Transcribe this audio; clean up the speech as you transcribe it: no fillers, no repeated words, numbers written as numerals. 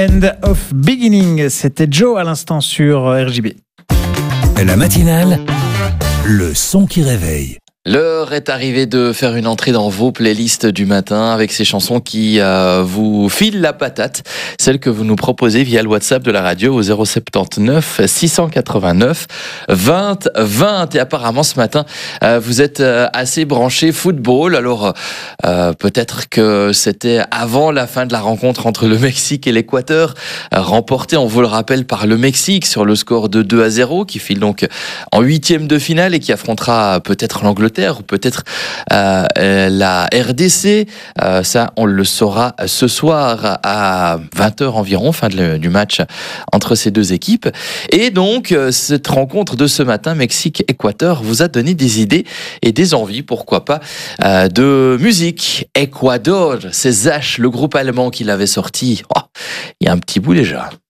End of Beginning. C'était Joe à l'instant sur RJB. La matinale, le son qui réveille. L'heure est arrivée de faire une entrée dans vos playlists du matin avec ces chansons qui vous filent la patate, celles que vous nous proposez via le WhatsApp de la radio au 079 689 20 20. Et apparemment ce matin, vous êtes assez branchés football. Alors peut-être que c'était avant la fin de la rencontre entre le Mexique et l'Équateur, remportée, on vous le rappelle, par le Mexique sur le score de 2-0, qui file donc en huitième de finale et qui affrontera peut-être l'Angleterre ou peut-être la RDC. Ça, on le saura ce soir à 20h environ, fin du match entre ces deux équipes. Et donc, cette rencontre de ce matin, Mexique-Équateur, vous a donné des idées et des envies, pourquoi pas, de musique. Ecuador, c'est Zach, le groupe allemand qui l'avait sorti il y a un petit bout déjà.